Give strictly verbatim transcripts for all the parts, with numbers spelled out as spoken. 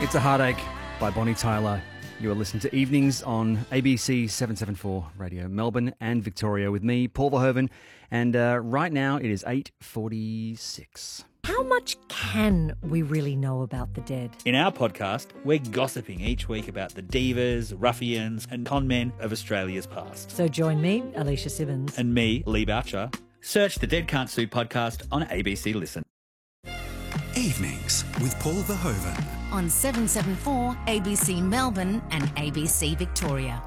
It's a Heartache by Bonnie Tyler. You are listening to Evenings on A B C seven seventy-four Radio Melbourne and Victoria with me, Paul Verhoeven, and uh, right now it is eight forty-six. How much can we really know about the dead? In our podcast, we're gossiping each week about the divas, ruffians and conmen of Australia's past. So join me, Alicia Simmons. And me, Lee Boucher. Search the Dead Can't Sue podcast on A B C Listen. Evenings with Paul Verhoeven. On seven seventy-four A B C Melbourne and A B C Victoria.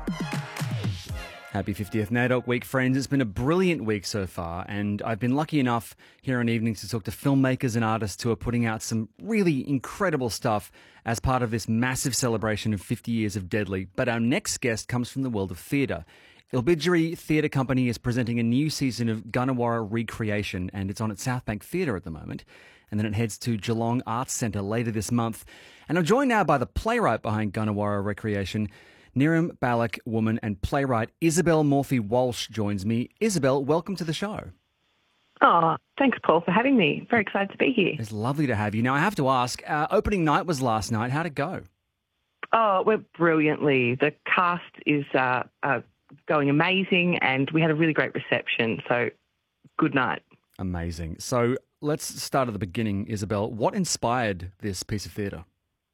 Happy fiftieth NAIDOC week, friends. It's been a brilliant week so far, and I've been lucky enough here on Evenings to talk to filmmakers and artists who are putting out some really incredible stuff as part of this massive celebration of fifty years of Deadly. But our next guest comes from the world of theatre. Ilbidjeri Theatre Company is presenting a new season of Gunawarra Recreation, and it's on at Southbank Theatre at the moment. And then it heads to Geelong Arts Centre later this month. And I'm joined now by the playwright behind Gunawarra Recreation, Niram Balak woman and playwright Isabel Morphy-Walsh joins me. Isabel, welcome to the show. Oh, thanks, Paul, for having me. Very excited to be here. It's lovely to have you. Now, I have to ask, uh, opening night was last night. How'd it go? Oh, it went brilliantly. The cast is uh, uh, going amazing, and we had a really great reception. So, good night. Amazing. So, let's start at the beginning, Isabel. What inspired this piece of theatre?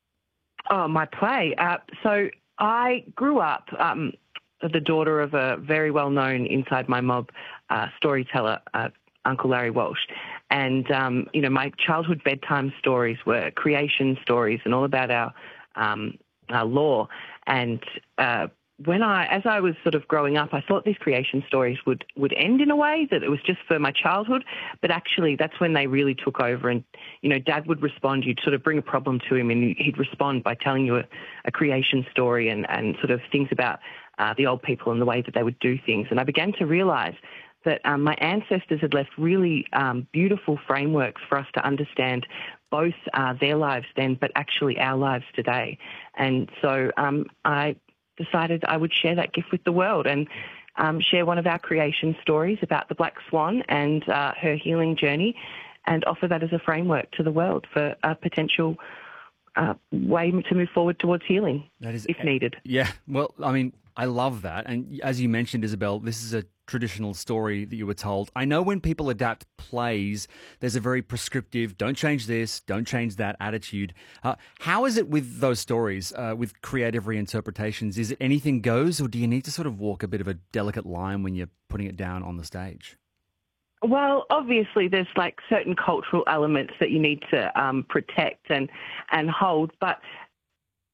Oh, my play. Uh, so I grew up um, the daughter of a very well-known inside my mob uh, storyteller, uh, Uncle Larry Walsh. And, um, you know, my childhood bedtime stories were creation stories and all about our, um, our lore. And uh, when I, as I was sort of growing up, I thought these creation stories would, would end in a way, that it was just for my childhood. But actually, that's when they really took over. And, you know, Dad would respond. You'd sort of bring a problem to him and he'd respond by telling you a, a creation story and, and sort of things about uh, the old people and the way that they would do things. And I began to realise that um, my ancestors had left really um, beautiful frameworks for us to understand both uh, their lives then, but actually our lives today. And so um, I decided I would share that gift with the world and um, share one of our creation stories about the Black Swan and uh, her healing journey, and offer that as a framework to the world for a potential uh, way to move forward towards healing, that is, if needed. Yeah, well, I mean, I love that. And as you mentioned, Isabel, this is a traditional story that you were told. I know when people adapt plays, there's a very prescriptive, don't change this, don't change that attitude. Uh, how is it with those stories, uh, with creative reinterpretations? Is it anything goes, or do you need to sort of walk a bit of a delicate line when you're putting it down on the stage? Well, obviously there's like certain cultural elements that you need to um, protect and, and hold, but